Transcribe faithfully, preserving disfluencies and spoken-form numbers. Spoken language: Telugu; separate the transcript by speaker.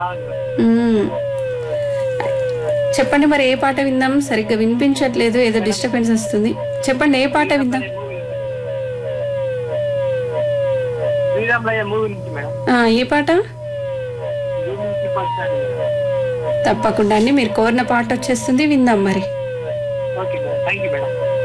Speaker 1: అవును మేడం.
Speaker 2: మ్మ్. చెప్పండి మరి ఏ పాట విందాం? సరిగ్గా వినిపించట్లేదు, ఏదో
Speaker 1: మేడం
Speaker 2: డిస్టర్బెన్స్ వస్తుంది. చెప్పండి ఏ పాట విందాం?
Speaker 1: శ్రీరామయ్య మూవీ శ్రీరామయ్య మూవీ నుంచి మేడం.
Speaker 2: ఆ, ఏ పాట?
Speaker 1: భూమికి పచ్చాడు మేడం.
Speaker 2: తప్పకుండా అండి, మీరు కోరిన పాట వచ్చేస్తుంది, విందాం మరి.
Speaker 1: Okay madam, thank you madam.